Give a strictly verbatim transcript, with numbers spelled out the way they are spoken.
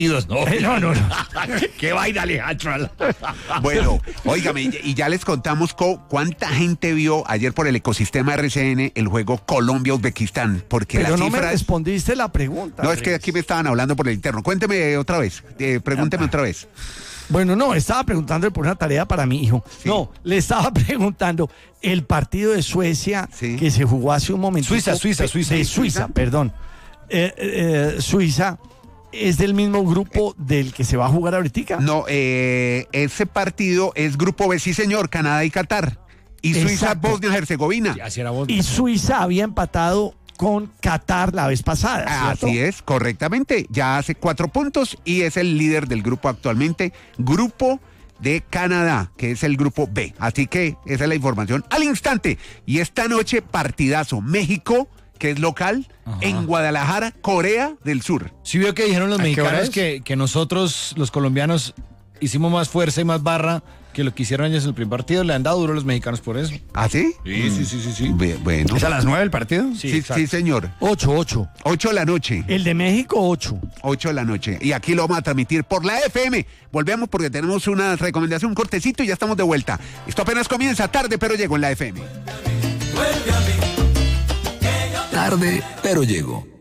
No, no, no, no. Qué vaina, Alejandro. Bueno, óigame, y ya les contamos co- cuánta gente vio ayer por el ecosistema R C N el juego Colombia-Uzbekistán, porque Pero las no cifras... me respondiste la pregunta. No, es que aquí me estaban hablando por el interno. Cuénteme otra vez, eh, pregúnteme otra vez. Bueno, no, estaba preguntándole por una tarea para mi hijo. Sí. No, le estaba preguntando el partido de Suecia Sí. que se jugó hace un momento. Suiza, Suiza, Suiza. De Suiza, perdón. Eh, eh, Suiza es del mismo grupo del que se va a jugar ahorita. No, eh, ese partido es Grupo B, sí señor, Canadá y Qatar. Y Suiza, Exacto. Bosnia-Herzegovina. Así era vos. Y Suiza había empatado con Qatar la vez pasada, ¿cierto? Así es, correctamente. Ya hace cuatro puntos y es el líder del grupo actualmente. Grupo de Canadá, que es el grupo B. Así que esa es la información al instante. Y esta noche, partidazo. México, que es local, Ajá. en Guadalajara, Corea del Sur. Sí vio que dijeron los ¿A qué hora mexicanos es? que, que nosotros, los colombianos, hicimos más fuerza y más barra que lo que hicieron ellos en el primer partido. Le han dado duro a los mexicanos por eso. ¿Ah, sí? Sí, sí, sí, sí, sí. Be- Bueno. ¿Es a las nueve el partido? Sí, sí, señor. Ocho, ocho. Ocho de la noche. El de México, ocho. ocho de la noche. Y aquí lo vamos a transmitir por la F M. Volvemos porque tenemos una recomendación, un cortecito y ya estamos de vuelta. Esto apenas comienza tarde, pero llegó en la F M. Tarde, pero llego.